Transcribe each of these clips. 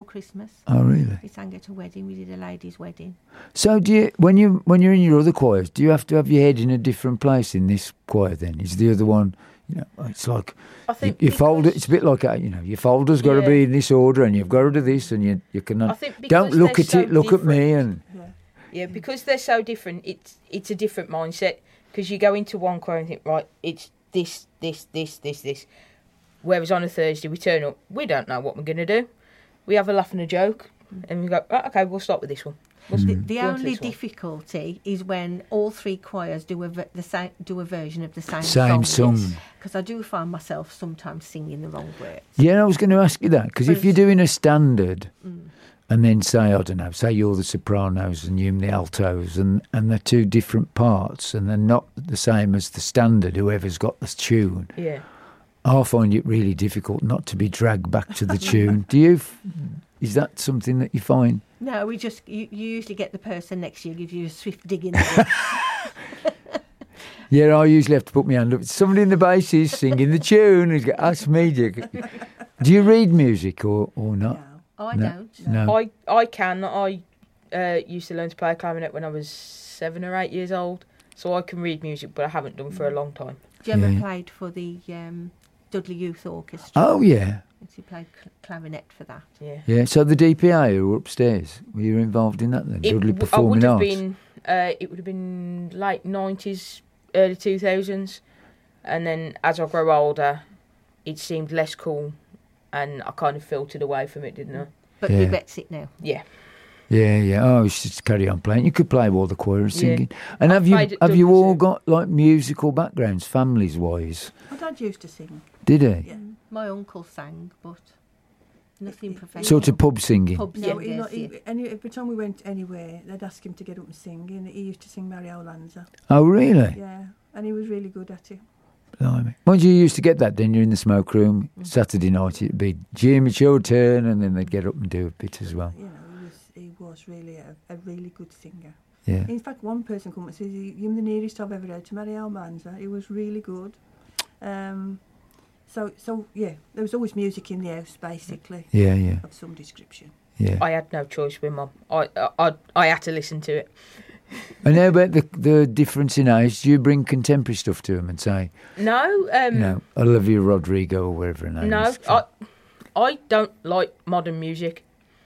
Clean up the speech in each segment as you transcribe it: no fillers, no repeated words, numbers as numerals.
Christmas. Oh, really? We sang at a wedding. We did a lady's wedding. So do you, when you're in your other choirs, do you have to have your head in a different place in this choir then? Is the other one, it's like I think you fold it. It's a bit like your folder's got to be in this order, and you've got to do this, and you cannot. I think Don't look at so it. Look at me, and yeah, because they're so different. It's a different mindset because you go into one choir and think, right, it's this. Whereas on a Thursday we turn up, we don't know what we're going to do. We have a laugh and a joke, and we go, okay, we'll start with this one. The only difficulty is when all three choirs do a version of the same song. Because I do find myself sometimes singing the wrong words. Yeah, I was going to ask you that, because if you're doing a standard and then say, I don't know, say you're the sopranos and you're the altos and they're two different parts and they're not the same as the standard, whoever's got the tune. Yeah. I find it really difficult not to be dragged back to the tune. Do you? Is that something that you find? No, you usually get the person next to you, give you a swift dig in the ribs. Yeah, I usually have to put my hand up. Somebody in the bass is singing the tune. He's got, that's me. Do you read music or not? No. I don't. No. I can. I used to learn to play clarinet when I was 7 or 8 years old, so I can read music, but I haven't done for a long time. Gemma played for the Dudley Youth Orchestra. Oh, yeah. She played clarinet for that. Yeah. Yeah, so the DPA who were upstairs, were you involved in that then? Dudley Performing Arts? It would have been late 90s, early 2000s. And then as I grow older, it seemed less cool and I kind of filtered away from it, didn't I? But regrets it now. Yeah. Yeah. Oh, you should just carry on playing. You could play while the choir is singing. And have you all got like musical backgrounds, families-wise? My dad used to sing. Did he? Yeah. My uncle sang, but nothing professional. Sort of pub singing? Pub No, singers, every time we went anywhere, they'd ask him to get up and sing, and he used to sing Mario Lanza. Oh, really? Yeah, and he was really good at it. Blimey. When you used to get that, then you're in the smoke room, Saturday night, it'd be, Jim, it's your turn, and then they'd get up and do a bit as well. He was really a really good singer. Yeah. In fact, one person came and says, "You're the nearest I've ever heard to Mario Lanza." He was really good. So yeah, there was always music in the house, basically. Yeah. Of some description. Yeah. I had no choice with Mum. I had to listen to it. And how about the difference in age? Do you bring contemporary stuff to them and say, No, Olivia Rodrigo or whatever her name is? I don't like modern music.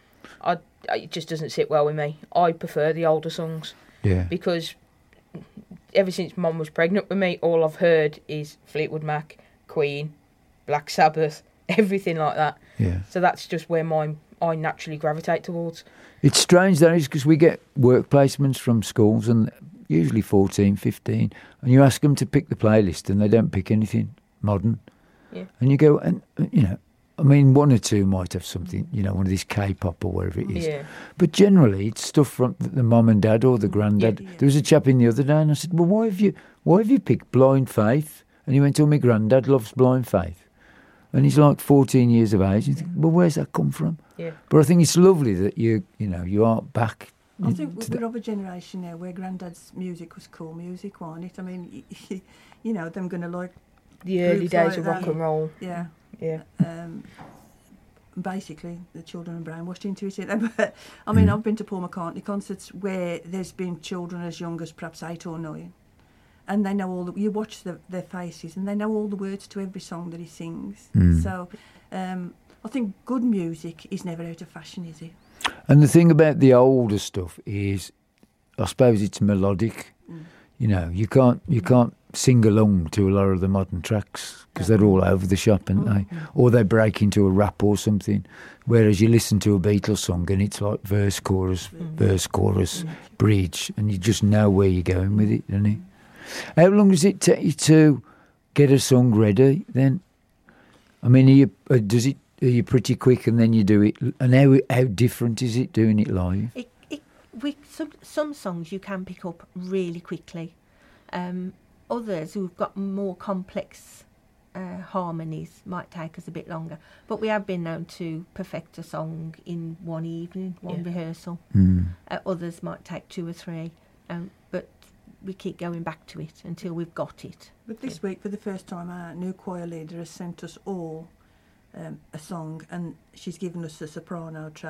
It just doesn't sit well with me. I prefer the older songs. Yeah. Because ever since Mum was pregnant with me, all I've heard is Fleetwood Mac, Queen, Black Sabbath, everything like that. Yeah. So that's just where I naturally gravitate towards. It's strange, that is, because we get work placements from schools, and usually 14, 15, and you ask them to pick the playlist, and they don't pick anything modern. Yeah. And you go, and I mean, one or two might have something, one of these K-pop or whatever it is. Yeah. But generally, it's stuff from the mum and dad or the granddad. Yeah. There was a chap in the other day, and I said, well, why have you picked Blind Faith? And he went, oh, my granddad loves Blind Faith. And he's like 14 years of age. You think, well, where's that come from? Yeah. But I think it's lovely that you are back. I think we're of a generation now where Granddad's music was cool music, wasn't it? I mean, them going to like the early groups days like of that. rock and roll. Yeah. Yeah. Basically, the children are brainwashed into it. But I mean, I've been to Paul McCartney concerts where there's been children as young as perhaps 8 or 9. And they know you watch their faces, and they know all the words to every song that he sings. So I think good music is never out of fashion, is it? And the thing about the older stuff is, I suppose it's melodic. You can't sing along to a lot of the modern tracks because they're all over the shop, aren't they? Or they break into a rap or something. Whereas you listen to a Beatles song and it's like verse, chorus, bridge, and you just know where you're going with it, don't you? How long does it take you to get a song ready then? I mean, are you pretty quick and then you do it? And how different is it doing it live? Some songs you can pick up really quickly. Others who've got more complex harmonies might take us a bit longer. But we have been known to perfect a song in one evening, one rehearsal. Others might take 2 or 3. But we keep going back to it until we've got it. But this week, for the first time, our new choir leader has sent us all a song, and she's given us a soprano,